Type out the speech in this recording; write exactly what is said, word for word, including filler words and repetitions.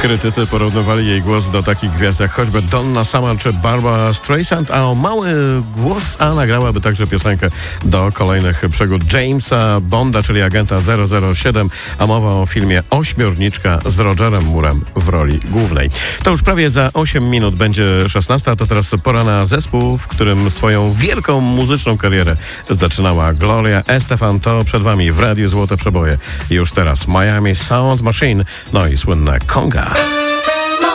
Krytycy porównywali jej głos do takich gwiazd jak choćby Donna Summer czy Barbara Streisand, a o mały głos A nagrałaby także piosenkę do kolejnych przygód Jamesa Bonda, czyli agenta zero zero siedem, a mowa o filmie Ośmiorniczka z Rogerem Moorem w roli głównej. To już prawie za osiem minut będzie szesnasta, a to teraz pora na zespół, w którym swoją wielką muzyczną karierę zaczynała Gloria Estefan. To przed wami w Radiu Złote Przeboje. I już teraz Miami Sound Machine, no i słynne Conga.